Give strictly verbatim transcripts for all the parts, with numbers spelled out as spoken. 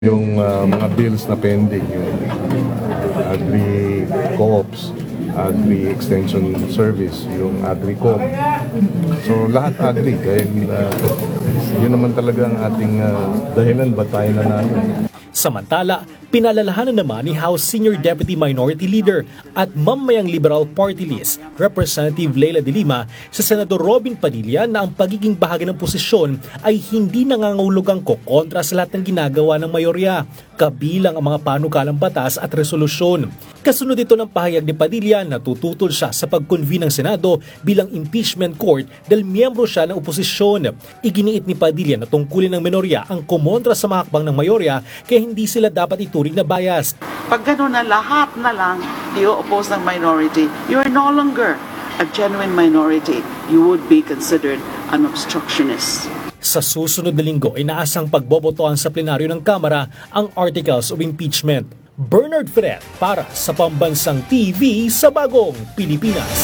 Yung uh, mga bills na pending, yung agri-co-ops, agri-extension service, yung agri-com. So lahat agri, dahil uh, yun naman talaga ang ating uh, dahilan ba't tayo nanalo. Samantala, pinalalahanan naman ni House Senior Deputy Minority Leader at Mamayang Liberal Party List, Representative Leila de Lima, sa Senador Robin Padilla na ang pagiging bahagi ng posisyon ay hindi nangangahulugang kokontra sa lahat ng ginagawa ng mayorya, kabilang ang mga panukalang batas at resolusyon. Kasunod ito ng pahayag ni Padilla na tututol siya sa pag-convene ng Senado bilang impeachment court dahil miyembro siya ng oposisyon. Iginiit ni Padilla na tungkulin ng minorya ang kumontra sa mga hakbang ng mayorya kaya hindi sila dapat ituring na bias. Pag gano'n na lahat na lang i-oppose ng minority, you are no longer a genuine minority. You would be considered an obstructionist. Sa susunod na linggo, inaasang pagbobotohan sa plenaryo ng Kamara ang Articles of Impeachment. Bernard Ferrer para sa Pambansang T V sa Bagong Pilipinas.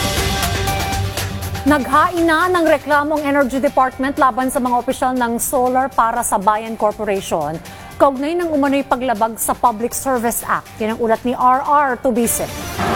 Naghain na ng reklamong Energy Department laban sa mga opisyal ng Solar para sa Bayan Corporation. Kaugnay ng umano'y paglabag sa Public Service Act. Yan ang ulat ni R R Tubisip.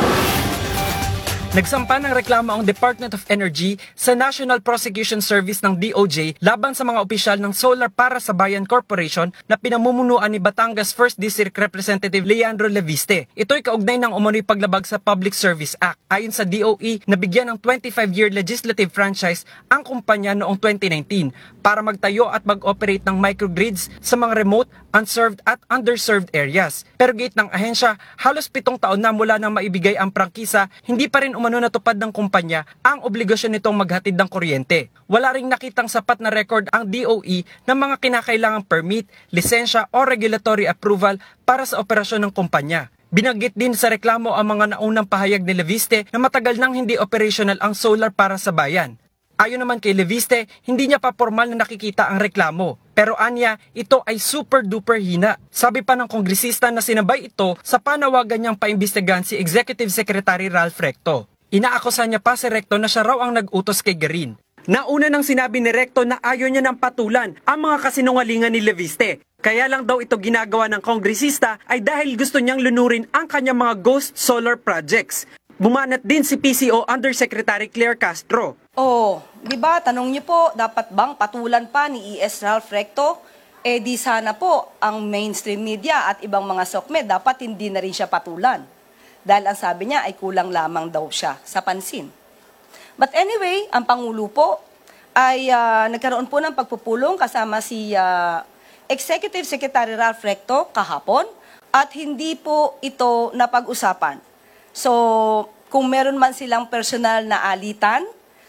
Nagsampa ng reklamo ang Department of Energy sa National Prosecution Service ng D O J laban sa mga opisyal ng Solar para sa Bayan Corporation na pinamumunuan ni Batangas first District Representative Leandro Leviste. Ito'y kaugnay ng umano'y paglabag sa Public Service Act. Ayon sa D O E, nabigyan ng twenty-five year legislative franchise ang kumpanya noong twenty nineteen para magtayo at mag-operate ng microgrids sa mga remote, unserved at underserved areas. Pero gate ng ahensya, halos pitong taon na mula nang maibigay ang prangkisa, hindi pa rin umano natupad ng kumpanya ang obligasyon nitong maghatid ng kuryente. Wala ring nakitang sapat na record ang D O E ng mga kinakailangang permit, lisensya o regulatory approval para sa operasyon ng kumpanya. Binanggit din sa reklamo ang mga naunang pahayag ni Leviste na matagal nang hindi operational ang solar para sa bayan. Ayon naman kay Leviste, hindi niya pa formal na nakikita ang reklamo. Pero anya, ito ay super duper hina. Sabi pa ng kongresista na sinabay ito sa panawagan niyang paimbestigahan si Executive Secretary Ralph Recto. Inaakusan niya pa si Recto na siya raw ang nag-utos kay Garin. Nauna nang sinabi ni Recto na ayaw niya ng patulan ang mga kasinungalingan ni Leviste. Kaya lang daw ito ginagawa ng kongresista ay dahil gusto niyang lunurin ang kanyang mga ghost solar projects. Bumanat din si P C O Undersecretary Claire Castro. Oh, di ba, tanong niyo po, dapat bang patulan pa ni E S Ralph Recto? Eh di sana po ang mainstream media at ibang mga SOCMED dapat hindi na rin siya patulan. Dahil ang sabi niya ay kulang lamang daw siya sa pansin. But anyway, ang Pangulo po ay uh, nagkaroon po ng pagpupulong kasama si uh, Executive Secretary Ralph Recto kahapon at hindi po ito napag-usapan. So, kung meron man silang personal na alitan,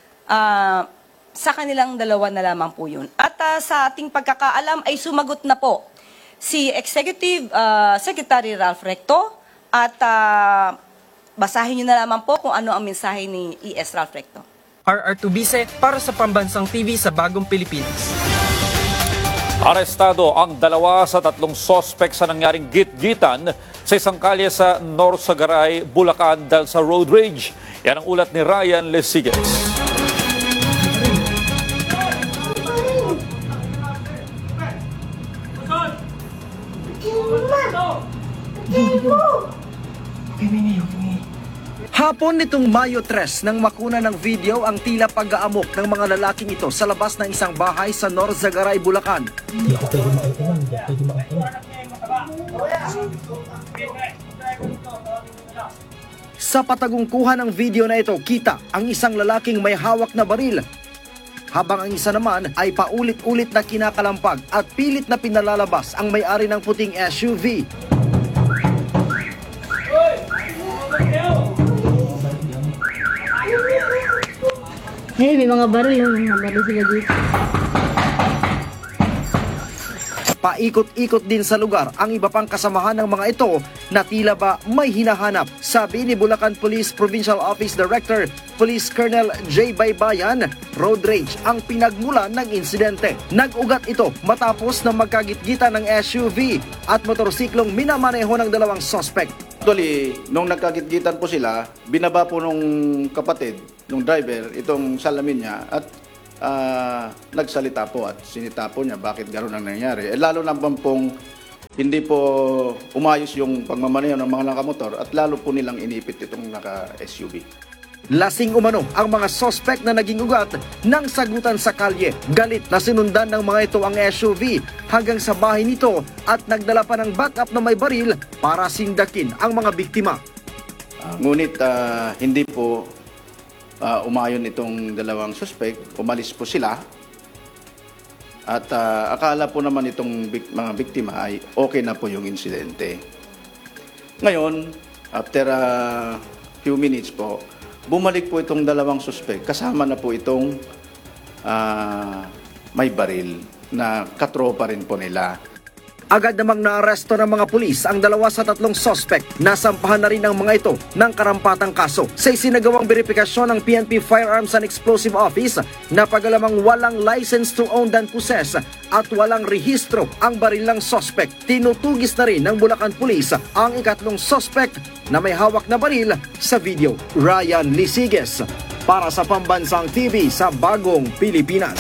uh, sa kanilang dalawa na lamang po yun. At uh, sa ating pagkakaalam ay sumagot na po si Executive uh, Secretary Ralph Recto at uh, basahin nyo na lamang po kung ano ang mensahe ni E S Ralph Recto. R R Tubise para sa Pambansang T V sa Bagong Pilipinas. Arestado ang dalawa sa tatlong sospek sa nangyaring git-gitan sa isang kalye sa Norsagaray, Bulacan dahil sa road rage. Yan ang ulat ni Ryan Lesigues. Hapon nitong Mayo tres nang makuna ng video ang tila pag-aamok ng mga lalaking ito sa labas ng isang bahay sa Norzagaray, Bulacan. Sa patagungkuhan ng video na ito, kita ang isang lalaking may hawak na baril, habang ang isa naman ay paulit-ulit na kinakalampag at pilit na pinalalabas ang may-ari ng puting S U V. Hey, may mga baril, may mga baril sila dito. Paikot-ikot din sa lugar ang iba pang kasamahan ng mga ito na tila ba may hinahanap. Sabi ni Bulacan Police Provincial Office Director, Police Colonel J. Baybayan, road rage ang pinagmulan ng insidente. Nag-ugat ito matapos na magkagitgitan ng S U V at motorsiklong minamaneho ng dalawang suspect. Actually, nung nagkagitgitan po sila, binaba po nung kapatid, nung driver, itong salamin niya at uh, nagsalita po at sinita po niya bakit gano'n ang nangyari. Eh, lalo naman pong hindi po umayos yung pagmamaneho ng mga nakamotor at lalo po nilang inipit itong naka-S U V. Lasing umano ang mga sospek na naging ugat ng sagutan sa kalye. Galit na sinundan ng mga ito ang S U V hanggang sa bahay nito at nagdala pa ng backup na may baril para sindakin ang mga biktima. Uh, ngunit uh, hindi po uh, umayon itong dalawang suspect, umalis po sila at uh, akala po naman itong bik- mga biktima ay okay na po yung insidente. Ngayon, after a uh, few minutes po, bumalik po itong dalawang suspect, kasama na po itong uh, may baril na katropa rin po nila. Agad namang naaresto ng mga pulis ang dalawa sa tatlong sospek. Nasampahan na rin ang mga ito ng karampatang kaso. Sa isinagawang verifikasyon ng P N P Firearms and Explosive Office, napagalamang walang license to own and possess at walang rehistro ang baril ng sospek. Tinutugis na rin ng Bulacan Police ang ikatlong sospek na may hawak na baril sa video. Ryan Lisiges para sa Pambansang T V sa Bagong Pilipinas.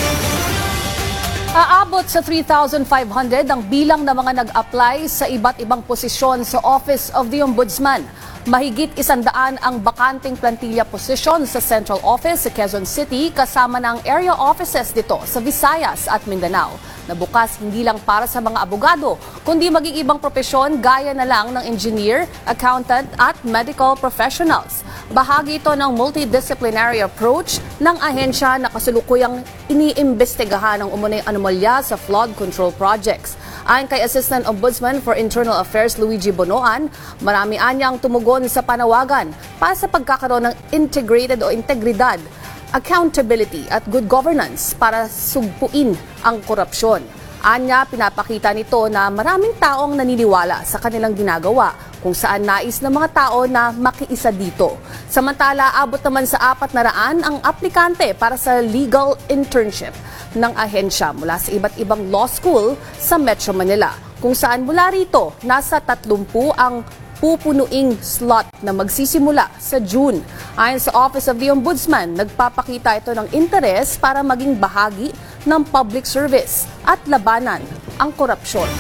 Aabot sa three thousand five hundred ang bilang ng mga nag-apply sa iba't ibang posisyon sa Office of the Ombudsman. Mahigit isandaan ang bakanting plantilla posisyon sa Central Office sa Quezon City kasama ng area offices dito sa Visayas at Mindanao. Na bukas hindi lang para sa mga abogado, kundi maging ibang propesyon gaya na lang ng engineer, accountant at medical professionals. Bahagi ito ng multidisciplinary approach ng ahensya na kasulukuyang iniimbestigahan ng umunay anomalya sa flood control projects. Ayon kay Assistant Ombudsman for Internal Affairs Luigi Bonoan, marami anyang tumugon sa panawagan para sa pagkakaroon ng integrated o integridad, accountability at good governance para sugpuin ang korupsyon. Anya, pinapakita nito na maraming taong naniniwala sa kanilang ginagawa kung saan nais ng mga tao na makiisa dito. Samantala, abot naman sa apat na raan ang aplikante para sa legal internship ng ahensya mula sa iba't ibang law school sa Metro Manila. Kung saan mula rito, nasa tatlumpu ang pupunuing slot na magsisimula sa June. Ayon sa Office of the Ombudsman, nagpapakita ito ng interes para maging bahagi ng public service at labanan ang korupsyon.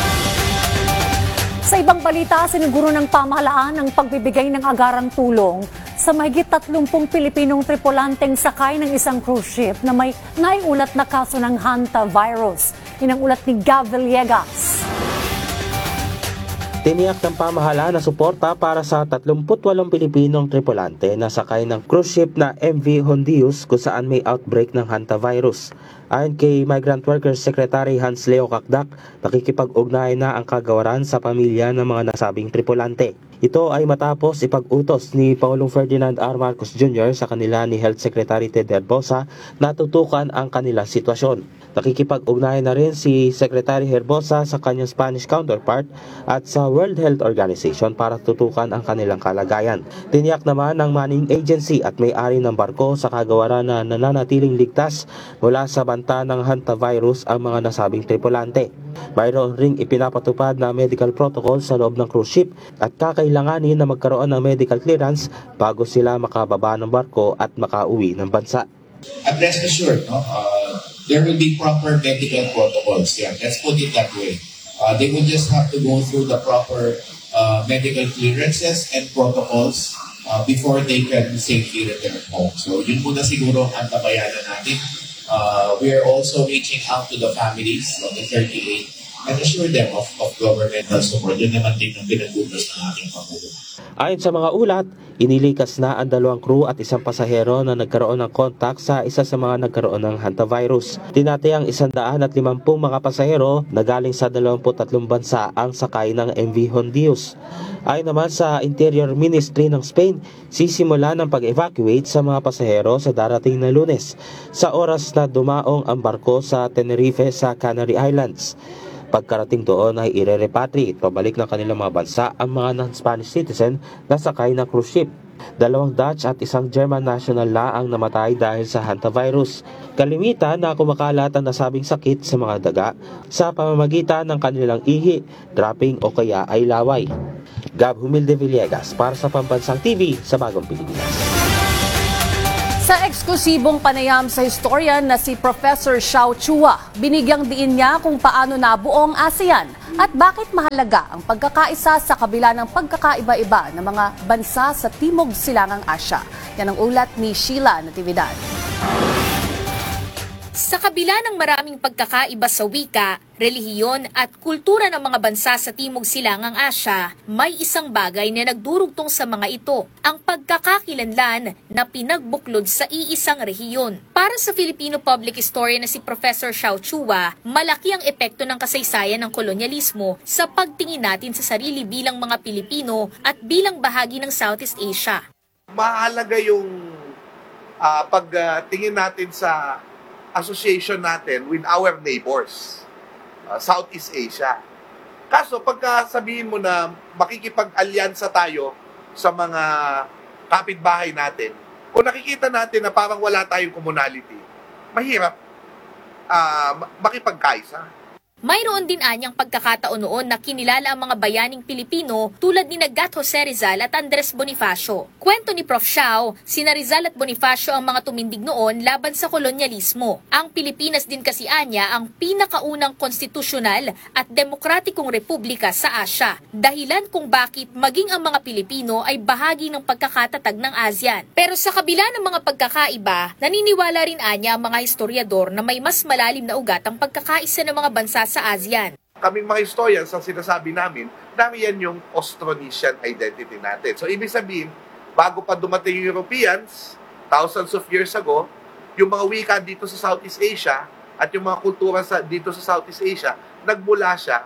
Sa ibang balita, siniguro ng pamahalaan ang pagbibigay ng agarang tulong sa mahigit tatlumpung Pilipinong tripulanteng sakay ng isang cruise ship na may naiulat na kaso ng hantavirus. Yan ang ulat ni Gav Villegas. Tiniyak ng pamahalaan na suporta para sa tatlumput walong Pilipinong tripulante na sakay ng cruise ship na M V Hondius kung saan may outbreak ng hantavirus. Ayon kay Migrant Workers Secretary Hans Leo Kakdak, nakikipag-ugnay na ang kagawaran sa pamilya ng mga nasabing tripulante. Ito ay matapos ipag-utos ni Pangulong Ferdinand R. Marcos Junior sa kanila ni Health Secretary Ted Herbosa na tutukan ang kanilang sitwasyon. Nakikipag-ugnayan na rin si Secretary Herbosa sa kanyang Spanish counterpart at sa World Health Organization para tutukan ang kanilang kalagayan. Tiniyak naman ng manning agency at may-ari ng barko sa kagawaran na nananatiling ligtas mula sa banta ng hantavirus ang mga nasabing tripulante. Mayroon ring ipinapatupad na medical protocol sa loob ng cruise ship at kakailanganin na magkaroon ng medical clearance bago sila makababa ng barko at makauwi ng bansa. At rest assured, no, uh, there will be proper medical protocols. Yeah, let's put it that way. Uh, they will just have to go through the proper uh, medical clearances and protocols uh, before they can safely return home. So yun muna siguro ang tabayanan natin. Uh, we are also reaching out to the families of the thirty-eight and assure them of, of governmental support. Yun naman din ang pinag-utos ng ating Pangulo. Ayon sa mga ulat, inilikas na ang dalawang crew at isang pasahero na nagkaroon ng kontak sa isa sa mga nagkaroon ng hantavirus. Tinatayang isandaan at limampung mga pasahero na galing sa dalawamput tatlong bansa ang sakay ng M V Hondius. Ayon naman sa Interior Ministry ng Spain, sisimula ng pag-evacuate sa mga pasahero sa darating na Lunes sa oras na dumaong ang barko sa Tenerife sa Canary Islands. Pagkarating doon ay ire-repatriate pabalik ng kanilang mga bansa ang mga non-Spanish citizen na sakay ng cruise ship. Dalawang Dutch at isang German national na ang namatay dahil sa hantavirus. Kalimitan na kumakalat ang nasabing sakit sa mga daga sa pamamagitan ng kanilang ihi, dropping o kaya ay laway. Gab Humilde Villegas para sa Pambansang T V sa Bagong Pilipinas. Sa eksklusibong panayam sa historian na si Professor Xiao Chua, binigyang diin niya kung paano nabuo ang ASEAN At bakit mahalaga ang pagkakaisa sa kabila ng pagkakaiba-iba ng mga bansa sa Timog Silangang Asya? Yan ang ulat ni Sheila Natividad. Sa kabila ng maraming pagkakaiba sa wika, relihiyon at kultura ng mga bansa sa Timog Silangang Asya, may isang bagay na nagdurugtong sa mga ito, ang pagkakakilanlan na pinagbuklod sa iisang rehiyon. Para sa Filipino public historian na si Professor Xiao Chua, malaki ang epekto ng kasaysayan ng kolonyalismo sa pagtingin natin sa sarili bilang mga Pilipino at bilang bahagi ng Southeast Asia. Mahalaga yung uh, pagtingin uh, natin sa association natin with our neighbors, uh, Southeast Asia. Kaso pagka sabihin mo na makikipag-alyansa tayo sa mga kapitbahay natin, kung nakikita natin na parang wala tayong commonality, mahirap uh, makipagkaisa. Mayroon din anyang pagkakataon noon na kinilala ang mga bayaning Pilipino tulad ni Gat Jose Rizal at Andres Bonifacio. Kwento ni Prof Xiao, sina Rizal at Bonifacio ang mga tumindig noon laban sa kolonyalismo. Ang Pilipinas din kasi anya ang pinakaunang konstitusyonal at demokratikong republika sa Asya. Dahilan kung bakit maging ang mga Pilipino ay bahagi ng pagkakatatag ng ASEAN. Pero sa kabila ng mga pagkakaiba, naniniwala rin anya ang mga historiador na may mas malalim na ugat ang pagkakaisa ng mga bansa sa ASEAN. Kaming mga historians, ang sinasabi namin, nariyan yung Austronesian identity natin. So, ibig sabihin, bago pa dumating yung Europeans, thousands of years ago, yung mga wika dito sa Southeast Asia at yung mga kultura sa, dito sa Southeast Asia, nagmula siya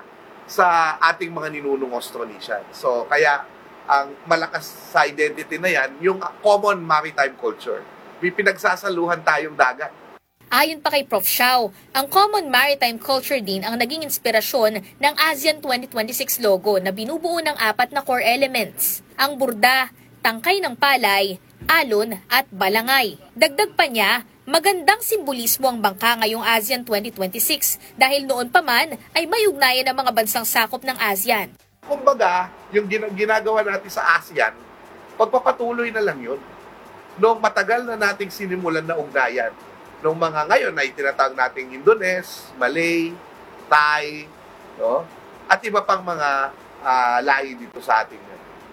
sa ating mga ninunong Austronesian. So, kaya ang malakas sa identity na yan, yung common maritime culture. May pinagsasaluhan tayong dagat. Ayon pa kay Prof Xiao, ang common maritime culture din ang naging inspirasyon ng ASEAN twenty twenty-six logo na binubuo ng apat na core elements, ang burda, tangkay ng palay, alon at balangay. Dagdag pa niya, magandang simbolismo ang bangka ngayong ASEAN twenty twenty-six dahil noon pa man ay may ugnayan ng mga bansang sakop ng ASEAN. Kumbaga, yung ginagawa natin sa ASEAN, pagpapatuloy na lang yun. Noong matagal na nating sinimulan na ugnayan, nung mga ngayon ay tinatawag nating Indones, Malay, Thai, no? At iba pang mga uh, lahi dito sa ating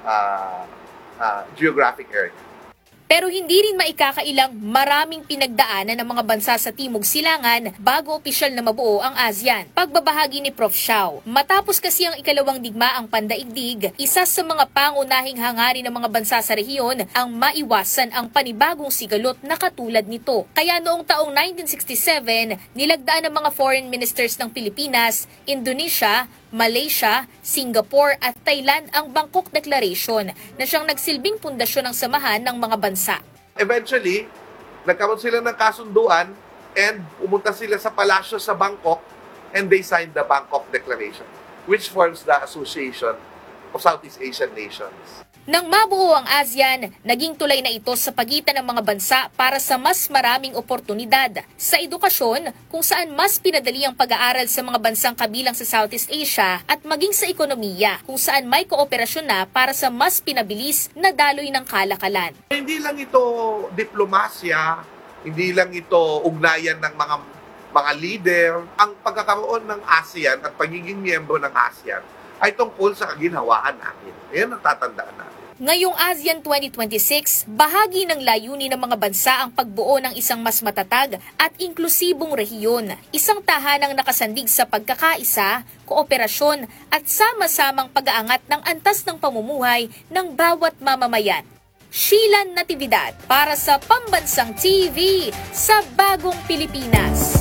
uh, uh, geographic area. Pero hindi rin maikakailang maraming pinagdaanan ng mga bansa sa Timog Silangan bago opisyal na mabuo ang ASEAN. Pagbabahagi ni Prof Xiao, matapos kasi ang ikalawang digmaang pandaigdig, isa sa mga pangunahing hangarin ng mga bansa sa rehiyon ang maiwasan ang panibagong sigalot na katulad nito. Kaya noong taong nineteen sixty-seven, nilagdaan ng mga foreign ministers ng Pilipinas, Indonesia, Malaysia, Singapore at Thailand ang Bangkok Declaration na siyang nagsilbing pundasyon ng samahan ng mga bansa. Eventually, nagkaroon sila ng kasunduan and pumunta sila sa palasyo sa Bangkok and they signed the Bangkok Declaration, which forms the Association of Southeast Asian Nations. Nang mabuo ang ASEAN, naging tulay na ito sa pagitan ng mga bansa para sa mas maraming oportunidad. Sa edukasyon, kung saan mas pinadali ang pag-aaral sa mga bansang kabilang sa Southeast Asia at maging sa ekonomiya, kung saan may kooperasyon na para sa mas pinabilis na daloy ng kalakalan. Hindi lang ito diplomasya, hindi lang ito ugnayan ng mga mga leader. Ang pagkakaroon ng ASEAN at pagiging miyembro ng ASEAN ay tungkol sa kaginhawaan natin. Yan ang tatandaan natin. Ngayong ASEAN twenty twenty-six, bahagi ng layunin ng mga bansa ang pagbuo ng isang mas matatag at inklusibong rehiyon. Isang tahanang nakasandig sa pagkakaisa, kooperasyon at sama-samang pag-aangat ng antas ng pamumuhay ng bawat mamamayan. Sheila Natividad para sa Pambansang T V sa Bagong Pilipinas.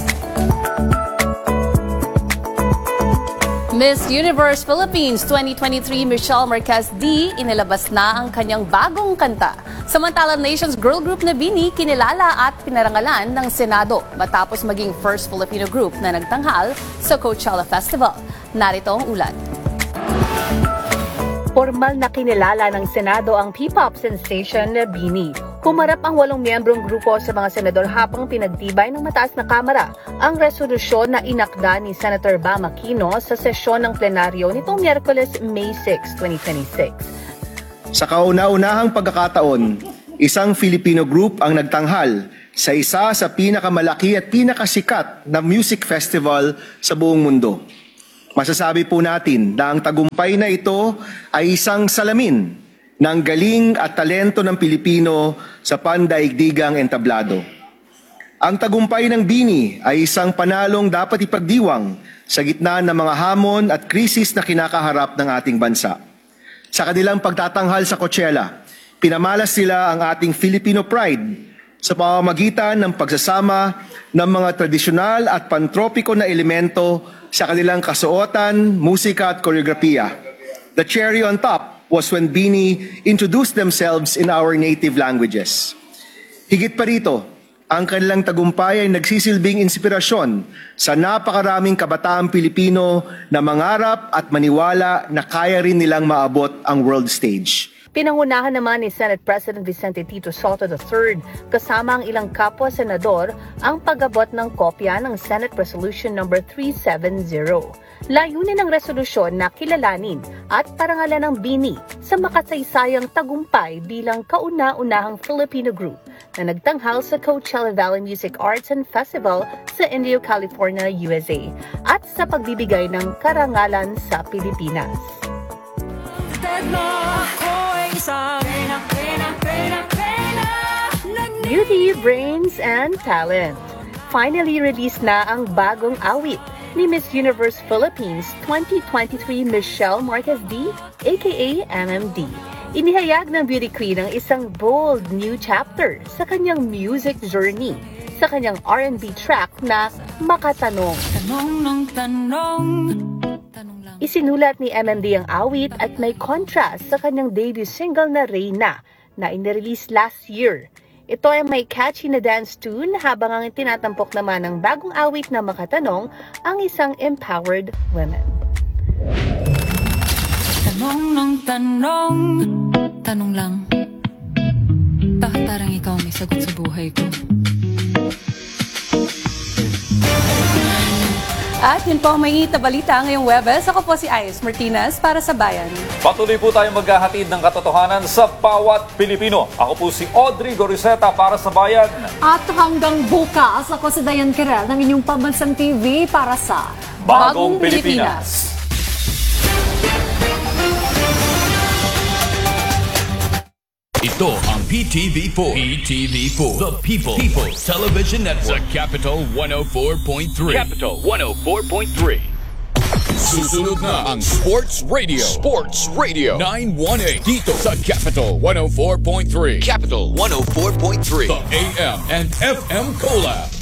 Miss Universe Philippines twenty twenty-three Michelle Marquez D inilabas na ang kanyang bagong kanta. Samantalang Nations Girl Group na Bini kinilala at pinarangalan ng Senado matapos maging first Filipino group na nagtanghal sa Coachella Festival. Narito ang ulat. Formal na kinilala ng Senado ang P-pop sensation na Bini. Humarap ang walong miyembrong grupo sa mga senador habang pinagtibay ng mataas na kamara ang resolusyon na inakda ni Senator Bam Aquino sa sesyon ng plenaryo nitong Miyerkules, May sixth, twenty twenty-six. Sa kauna-unahang pagkakataon, isang Filipino group ang nagtanghal sa isa sa pinakamalaki at pinakasikat na music festival sa buong mundo. Masasabi po natin na ang tagumpay na ito ay isang salamin ng galing at talento ng Pilipino sa pandaigdigang entablado. Ang tagumpay ng BINI ay isang panalong dapat ipagdiwang sa gitna ng mga hamon at krisis na kinakaharap ng ating bansa. Sa kanilang pagtatanghal sa Coachella, pinamalas sila ang ating Filipino pride sa pamamagitan ng pagsasama ng mga tradisyonal at pantropiko na elemento sa kanilang kasuotan, musika at koreografiya. The cherry on top was when BINI introduced themselves in our native languages. Higit pa rito, ang kanilang tagumpay ay nagsisilbing inspirasyon sa napakaraming kabataang Pilipino na mangarap at maniwala na kaya rin nilang maabot ang world stage. Pinangunahan naman ni Senate President Vicente Tito Soto the third kasama ang ilang kapwa-senador ang pag-abot ng kopya ng Senate Resolution number three seventy. Layunin ng resolusyon na kilalanin at parangalan ng BINI sa makasaysayang tagumpay bilang kauna-unahang Filipino group na nagtanghal sa Coachella Valley Music Arts and Festival sa Indio, California, U S A at sa pagbibigay ng karangalan sa Pilipinas. Beauty, brains, and talent. Finally released na ang bagong awit ni Miss Universe Philippines twenty twenty-three Michelle Marquez D, aka M M D. Inihayag ng beauty queen ang isang bold new chapter sa kanyang music journey sa kanyang R and B track na Makatanong. Tanong ng tanong. Isinulat ni M M D ang awit at may contrast sa kanyang debut single na Reyna na inirelease last year. Ito ay may catchy na dance tune habang ang tinatampok naman ng bagong awit na Makatanong ang isang empowered women. Tanong ng tanong, tanong lang. Bakit parang ikaw may sagot sa buhay ko? At yun po ang may balita ngayong Webes. Ako po si Iris Martinez para sa Bayan. Patuloy po tayong maghahatid ng katotohanan sa bawat Pilipino. Ako po si Audrey Goriseta para sa Bayan. At hanggang bukas, ako si Diane Quirel ng inyong Pambansang T V para sa Bagong, Bagong Pilipinas. Pilipinas. Ito ang P T V four. P T V four. The People. People's Television Network. Sa Capital one oh four point three. Capital one oh four point three. Susunod na ang Sports Radio. Sports Radio. nine eighteen. Dito sa Capital one oh four point three. Capital one oh four point three. The A M and F M Collab.